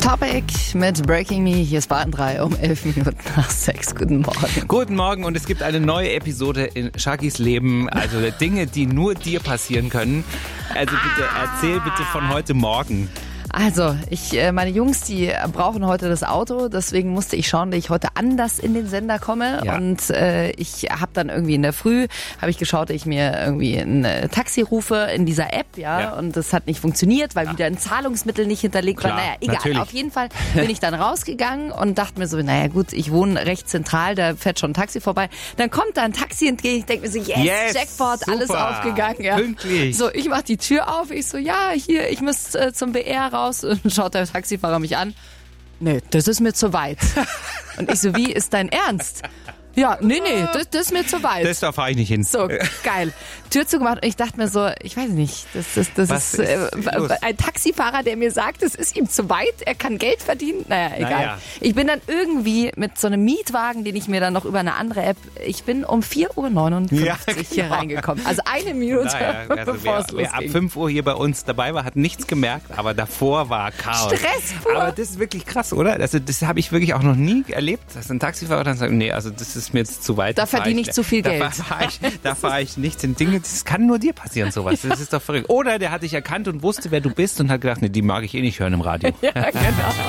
Topic mit Breaking Me. Hier ist Bayern 3 um 11 Minuten nach 6. Guten Morgen. Guten Morgen und es gibt eine neue Episode in Shakis Leben. Also Dinge, die nur dir passieren können. Also bitte erzähl bitte von heute Morgen. Also, meine Jungs, die brauchen heute das Auto, deswegen musste ich schauen, dass ich heute anders in den Sender komme. Ja. Und ich habe dann irgendwie in der Früh, habe ich geschaut, dass ich mir irgendwie ein Taxi rufe in dieser App, ja. Und das hat nicht funktioniert, weil wieder ein Zahlungsmittel nicht hinterlegt war. Klar, Naja, egal. natürlich. Auf jeden Fall bin ich dann rausgegangen und dachte mir so, naja gut, ich wohne recht zentral, da fährt schon ein Taxi vorbei. Dann kommt da ein Taxi entgegen, ich denke mir so, yes, Jackpot, super, alles aufgegangen. Ja. Pünktlich. So, ich mach die Tür auf, ich so, ja, hier, ich muss zum BR raus. Und schaut der Taxifahrer mich an. Nee, das ist mir zu weit. Und ich so, wie, ist dein Ernst? Ja, nee, das ist mir zu weit. Da fahre ich nicht hin. So, geil. Tür zugemacht und ich dachte mir so, ich weiß nicht, das ist los? ein Taxifahrer, der mir sagt, es ist ihm zu weit, er kann Geld verdienen. Naja, egal. Naja. Ich bin dann irgendwie mit so einem Mietwagen, den ich mir dann noch über eine andere App, ich bin um 4:59 Uhr hier reingekommen. Also eine Minute, Also bevor es wer ab losging. 5 Uhr hier bei uns dabei war, hat nichts gemerkt, aber davor war Chaos. Stress pur. Aber das ist wirklich krass, oder? Also das habe ich wirklich auch noch nie erlebt, dass ein Taxifahrer dann sagt, nee, also das ist mir jetzt zu weit. Da verdiene ich zu viel Geld. Da fahre ich nichts in Dinge. Das kann nur dir passieren, sowas. Das ist doch verrückt. Oder der hat dich erkannt und wusste, wer du bist und hat gedacht, nee, die mag ich eh nicht hören im Radio. Ja, genau.